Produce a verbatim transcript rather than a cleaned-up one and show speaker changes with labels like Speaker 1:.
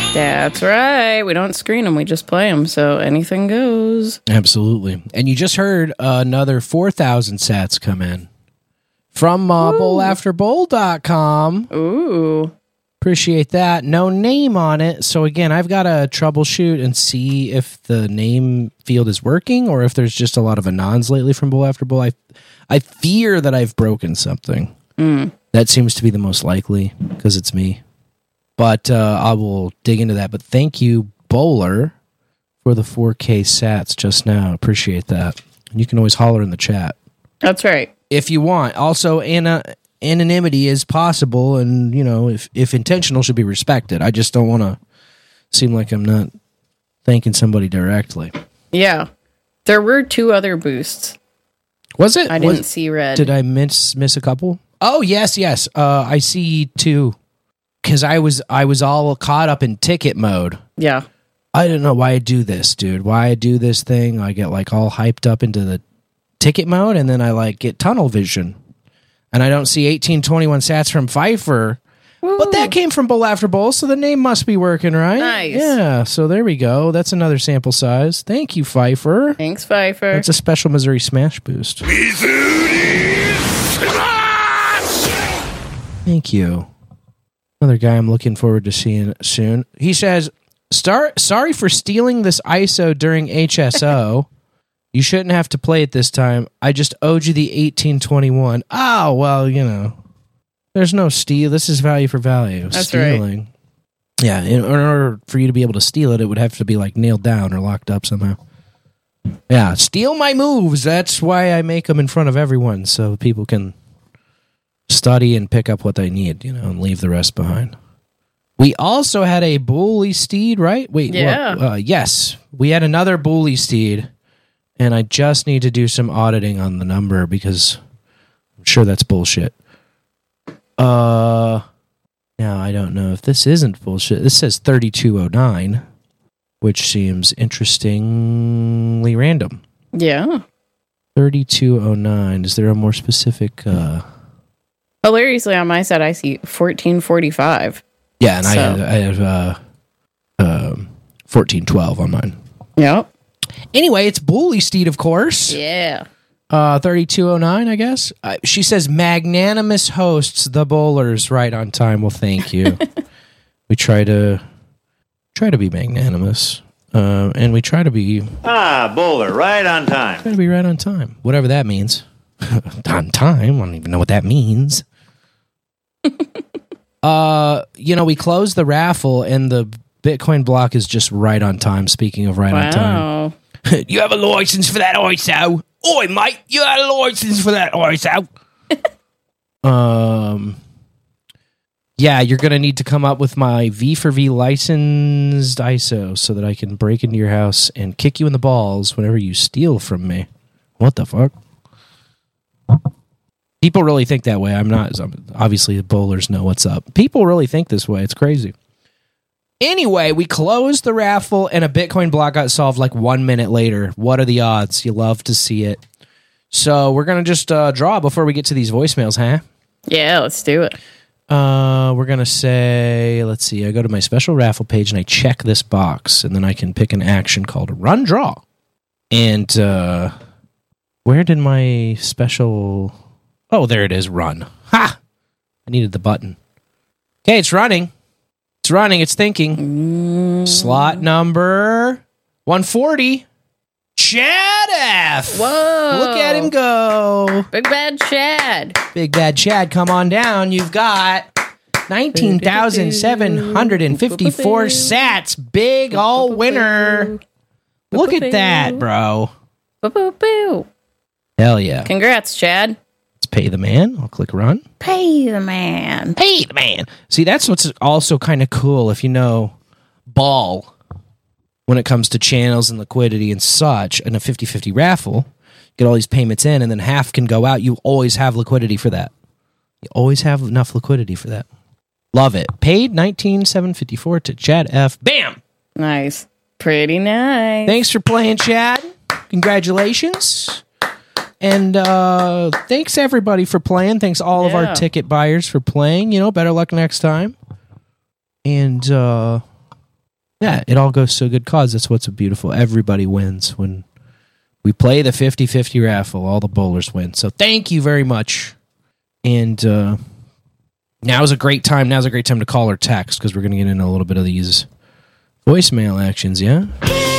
Speaker 1: That's right. We don't screen them. We just play them. So anything goes.
Speaker 2: Absolutely. And you just heard uh, another four thousand sats come in from uh, bowl after bowl dot com.
Speaker 1: Ooh.
Speaker 2: Appreciate that. No name on it. So again, I've got to troubleshoot and see if the name field is working or if there's just a lot of anons lately from Bowl After Bowl. I, I fear that I've broken something.
Speaker 1: Mm.
Speaker 2: That seems to be the most likely because it's me. But uh, I will dig into that. But thank you, Bowler, for the four K sats just now. Appreciate that. And you can always holler in the chat.
Speaker 1: That's right.
Speaker 2: If you want. Also, Anna... anonymity is possible, and you know, if if intentional, should be respected. I just don't want to seem like I'm not thanking somebody directly.
Speaker 1: Yeah, there were two other boosts.
Speaker 2: Was it?
Speaker 1: I didn't
Speaker 2: Was,
Speaker 1: see red.
Speaker 2: Did I miss miss a couple? Oh yes, yes. Uh, I see two because I was I was all caught up in ticket mode.
Speaker 1: Yeah,
Speaker 2: I don't know why I do this, dude. Why I do this thing? I get like all hyped up into the ticket mode, and then I like get tunnel vision. And I don't see eighteen twenty-one sats from Pfeiffer. Woo. But that came from Bowl After Bowl, so the name must be working, right?
Speaker 1: Nice.
Speaker 2: Yeah, so there we go. That's another sample size. Thank you, Pfeiffer.
Speaker 1: Thanks, Pfeiffer.
Speaker 2: That's a special Missouri Smash boost. Thank you. Another guy I'm looking forward to seeing soon. He says, Star- sorry for stealing this I S O during H S O. You shouldn't have to play it this time. I just owed you the eighteen twenty-one. Oh, well, you know. There's no steal. This is value for value.
Speaker 1: That's
Speaker 2: Stealing.
Speaker 1: right.
Speaker 2: Yeah, in order for you to be able to steal it, it would have to be like nailed down or locked up somehow. Yeah, steal my moves. That's why I make them in front of everyone so people can study and pick up what they need, you know, and leave the rest behind. We also had a bully steed, right? Wait,
Speaker 1: yeah.
Speaker 2: What? Uh, yes, we had another bully steed. And I just need to do some auditing on the number because I'm sure that's bullshit. Uh, now I don't know if this isn't bullshit. This says thirty-two oh nine, which seems interestingly random.
Speaker 1: Yeah.
Speaker 2: thirty-two oh nine. Is there a more specific... Uh...
Speaker 1: Hilariously, on my side, I see fourteen forty-five.
Speaker 2: Yeah, and
Speaker 1: so.
Speaker 2: I have, I have uh, um, fourteen twelve on mine.
Speaker 1: Yep.
Speaker 2: Anyway, it's Bully Steed, of course.
Speaker 1: Yeah.
Speaker 2: Uh, thirty-two oh nine, I guess. Uh, she says, magnanimous hosts, the bowlers, right on time. Well, thank you. We try to try to be magnanimous. Uh, and we try to be...
Speaker 3: Ah, bowler, right on time.
Speaker 2: Try to be right on time. Whatever that means. On time? I don't even know what that means. uh, you know, we closed the raffle, and the Bitcoin block is just right on time, speaking of right
Speaker 1: wow.
Speaker 2: on time. You have a license for that I S O. Oi, mate, you had a license for that I S O. um, yeah, you're going to need to come up with my V for V licensed I S O so that I can break into your house and kick you in the balls whenever you steal from me. What the fuck? People really think that way. I'm not. Obviously, the bowlers know what's up. People really think this way. It's crazy. Anyway, we closed the raffle and a Bitcoin block got solved like one minute later. What are the odds? You love to see it. So we're going to just uh, draw before we get to these voicemails, huh?
Speaker 1: Yeah, let's do it.
Speaker 2: Uh, we're going to say, let's see, I go to my special raffle page and I check this box and then I can pick an action called Run Draw. And uh, where did my special... Oh, there it is, Run. Ha! I needed the button. Okay, it's running. It's running. It's thinking.
Speaker 1: Mm.
Speaker 2: Slot number one forty. Chad F.
Speaker 1: Whoa.
Speaker 2: Look at him go.
Speaker 1: Big Bad Chad.
Speaker 2: Big Bad Chad, come on down. You've got nineteen thousand seven hundred fifty-four sats. Big all winner. Look at that, bro.
Speaker 1: Boo, boo, boo.
Speaker 2: Hell yeah.
Speaker 1: Congrats, Chad.
Speaker 2: Let's pay the man. I'll click run.
Speaker 1: Pay the man.
Speaker 2: Pay the man. See, that's what's also kind of cool if you know ball when it comes to channels and liquidity and such. In a fifty-fifty raffle, get all these payments in and then half can go out. You always have liquidity for that. You always have enough liquidity for that. Love it. Paid nineteen thousand seven hundred fifty-four to Chad F. Bam!
Speaker 1: Nice. Pretty nice.
Speaker 2: Thanks for playing, Chad. Congratulations. And uh, thanks, everybody, for playing. Thanks, all yeah. of our ticket buyers for playing. You know, better luck next time. And uh, Yeah, it all goes to a good cause. That's what's beautiful. Everybody wins when we play the fifty-fifty raffle. All the bowlers win. So thank you very much. And uh, now's a great time. Now's a great time to call or text because we're going to get into a little bit of these voicemail actions, yeah?